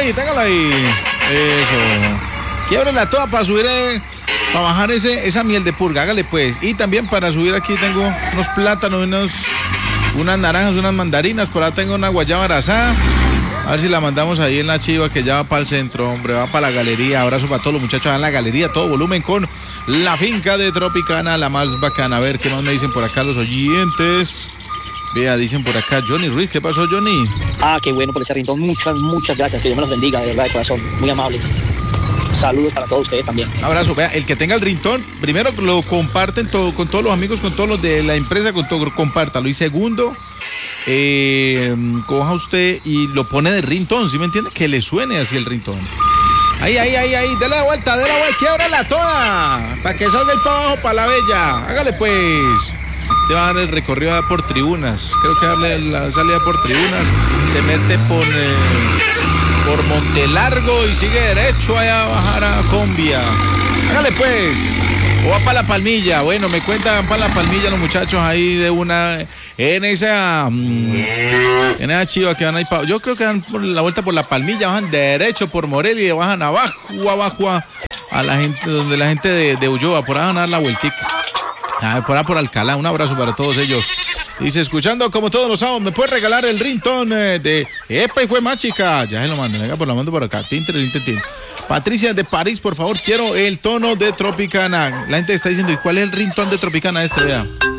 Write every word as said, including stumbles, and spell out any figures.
ahí, téngalo ahí. Eso. Quiebrela toda para subir, eh, para bajar ese, esa miel de purga, hágale pues. Y también para subir aquí tengo unos plátanos, unos, unas naranjas, unas mandarinas. Por ahí tengo una guayaba arazada. A ver si la mandamos ahí en la chiva que ya va para el centro, hombre, va para la galería. Abrazo para todos los muchachos en la galería, todo volumen con la finca de Tropicana, la más bacana. A ver qué más me dicen por acá los oyentes. Vea, dicen por acá, Johnny Ruiz, ¿qué pasó, Johnny? Ah, qué bueno por ese rincón, muchas, muchas gracias, que Dios me los bendiga, de verdad, de corazón, muy amables. Saludos para todos ustedes también. Un abrazo, vea, el que tenga el rintón, primero lo comparten todo, con todos los amigos, con todos los de la empresa, con todo, compártalo. Y segundo, eh, coja usted y lo pone de rintón, ¿sí me entiende? Que le suene así el rintón. Ahí, ahí, ahí, ahí, dele la vuelta, dele la vuelta, quiebrala toda, para que salga el para abajo, para la bella. Hágale pues. Te va a dar el recorrido por tribunas. Creo que darle la salida por tribunas. Se mete por, eh, por Montelargo y sigue derecho allá a bajar a Combia. Hágale pues. O va para la Palmilla. Bueno, me cuentan para la Palmilla los muchachos ahí de una. En esa. En esa chiva que van ahí. Pa, yo creo que dan por la vuelta por la Palmilla. Bajan derecho por Morelia y bajan abajo, abajo a, a la gente. Donde la gente de, de Ulloa. Por ahí van a dar la vueltica. Ah, por ahí por Alcalá, un abrazo para todos ellos. Dice, escuchando como todos los sábados, ¿me puede regalar el ringtone eh, de Epa y fue más chica? Ya se lo mando, venga, por la mando por acá. Tintre, tintre, tintre. Patricia de París, por favor, quiero el tono de Tropicana. La gente está diciendo, ¿y cuál es el ringtone de Tropicana este? Vea.